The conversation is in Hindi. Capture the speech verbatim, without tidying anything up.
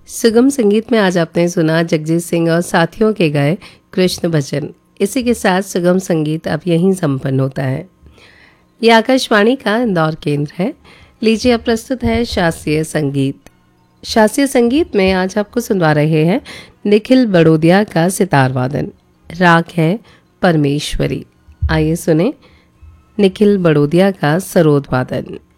सुगम संगीत में आज आपने सुना जगजीत सिंह और साथियों के गाए कृष्ण भजन। इसी के साथ सुगम संगीत अब यहीं संपन्न होता है। ये आकाशवाणी का इंदौर केंद्र है। लीजिए अब प्रस्तुत है शास्त्रीय संगीत। शास्त्रीय संगीत में आज आपको सुनवा रहे हैं निखिल बड़ोदिया का सितार वादन। राग है परमेश्वरी। आइए सुने निखिल बड़ोदिया का सरोद वादन।